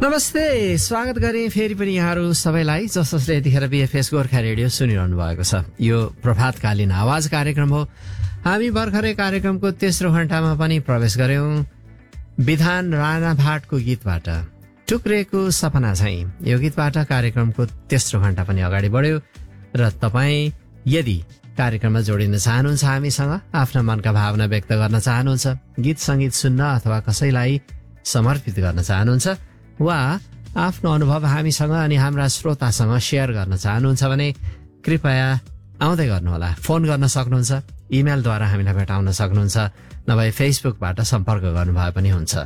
नमस्ते, स्वागत गरे फेरि पनि यहाँहरू सबैलाई जसले यतिखेर बीएफएस गोर्खा रेडियो सुनिरहनु भएको छ। यो प्रभातकालीन आवाज कार्यक्रम हो। हामी भर्खरै कार्यक्रमको तेस्रो घण्टामा पनि प्रवेश गर्यौं। विधान राणा भाटको गीतबाट टुक्रेको सपना चाहिँ यो गीतबाट कार्यक्रमको तेस्रो घण्टा पनि अगाडि बढ्यो र तपाईँ यदि कार्यक्रममा जोडिन चाहनुहुन्छ, हामीसँग आफ्ना मनका भावना व्यक्त गर्न चाहनुहुन्छ, गीत संगीत सुन्न अथवा कसैलाई समर्पित गर्न चाहनुहुन्छ वा आफ्नो अनुभव हामीसँग अनि हाम्रा श्रोतासँग शेयर गर्न चाहनुहुन्छ भने कृपया आउँदै गर्नुहोला। फोन गर्न सक्नुहुन्छ, इमेलद्वारा हामीलाई भेटाउन सक्नुहुन्छ, नभए फेसबुकबाट सम्पर्क गर्नुभए पनि हुन्छ।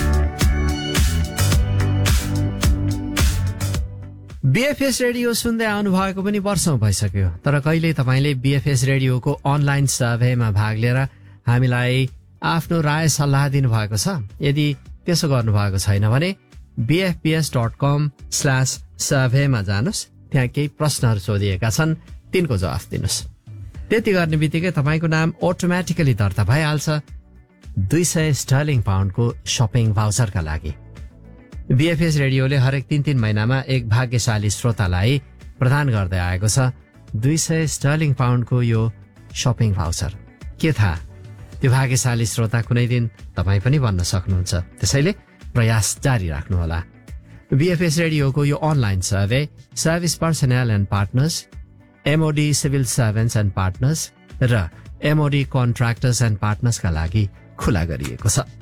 बीएफएस रेडियो सुन्दै आउनुभएको पनि वर्षौं भइसक्यो, तर कहिले तपाईँले बीएफएस रेडियोको अनलाइन सर्वेमा भाग लिएर हामीलाई आफ्नो राय सल्लाह दिनुभएको छ? यदि त्यसो गर्नुभएको छैन भने bfps.com/survey मा जानुस्। त्यहाँ केही प्रश्नहरू सोधिएका छन्, तिनको जवाफ दिनुस्। त्यति गर्ने बित्तिकै तपाईँको नाम अटोमेटिकली दर्ता भइहाल्छ 200 स्टर्लिङ पाउन्डको शपिङ भाउचरका लागि। बीएफएस रेडियोले हरेक 3 महिनामा एक भाग्यशाली श्रोतालाई प्रदान गर्दै आएको छ 200 स्टर्लिङ पाउन्डको यो शपिङ भाउचर। के थाहा, त्यो भाग्यशाली श्रोता कुनै दिन तपाईँ पनि बन्न सक्नुहुन्छ। त्यसैले प्रयास जारी राख्नुहोला। बीएफएस रेडियोको यो online survey service personal and partners, MoD civil servants and partners र एमओडी कन्ट्र्याक्टर्स एन्ड पार्टनर्सका लागि खुला गरिएको छ।